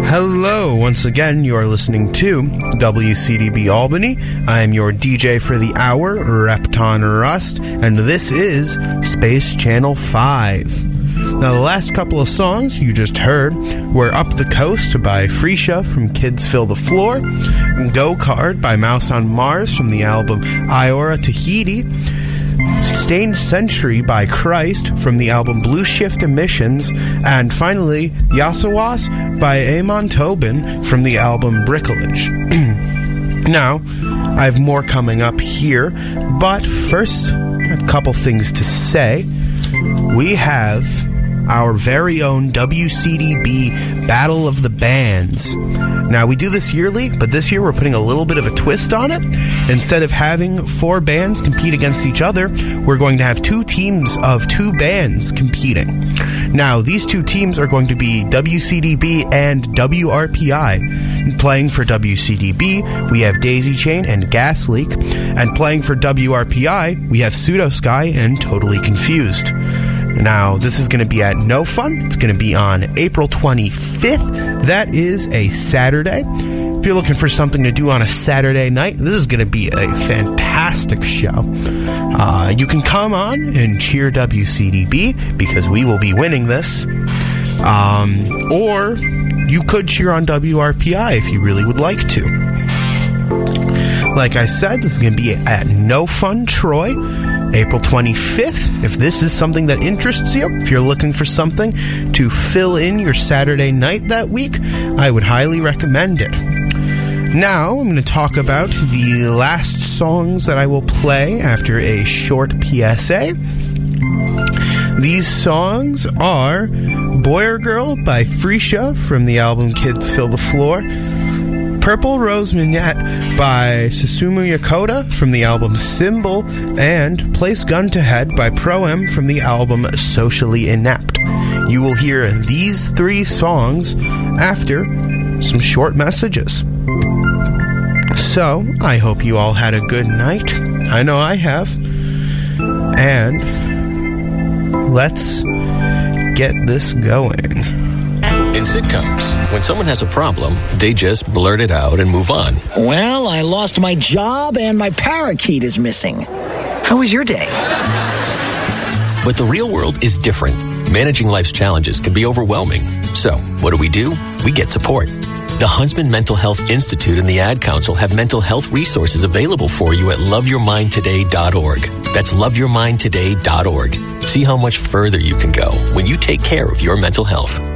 Hello, once again, you are listening to WCDB Albany. I am your DJ for the hour, Repton Rust, and this is Space Channel 5. Now, the last couple of songs you just heard were Up the Coast by Freesia from Kids Fill the Floor, Go Card by Mouse on Mars from the album Iora Tahiti, Stained Century by Christ from the album Blue Shift Emissions, and finally Yasawas by Amon Tobin from the album Bricolage. Now, I have more coming up here, but first, a couple things to say. We have our very own WCDB Battle of the Bands. Now, we do this yearly, but this year we're putting a little bit of a twist on it. Instead of having 4 bands compete against each other, we're going to have 2 teams of 2 bands competing. Now, these 2 teams are going to be WCDB and WRPI. Playing for WCDB, we have Daisy Chain and Gas Leak, and playing for WRPI, we have Pseudo Sky and Totally Confused. Now, this is going to be at No Fun. It's going to be on April 25th. That is a Saturday. If you're looking for something to do on a Saturday night, this is going to be a fantastic show. You can come on and cheer WCDB because we will be winning this. Or you could cheer on WRPI if you really would like to. Like I said, this is going to be at No Fun Troy, April 25th. If this is something that interests you, if you're looking for something to fill in your Saturday night that week, I would highly recommend it. Now, I'm going to talk about the last songs that I will play after a short PSA. These songs are Boy or Girl by Freesia from the album Kids Fill the Floor, Purple Rose Minette by Susumu Yokota from the album Symbol, and Place Gun to Head by Pro-M from the album Socially Inept. You will hear these 3 songs after some short messages. So, I hope you all had a good night. I know I have. And let's get this going. In sitcoms, when someone has a problem, they just blurt it out and move on. Well, I lost my job and my parakeet is missing. How was your day? But the real world is different. Managing life's challenges can be overwhelming. So, what do? We get support. The Huntsman Mental Health Institute and the Ad Council have mental health resources available for you at loveyourmindtoday.org. That's loveyourmindtoday.org. See how much further you can go when you take care of your mental health.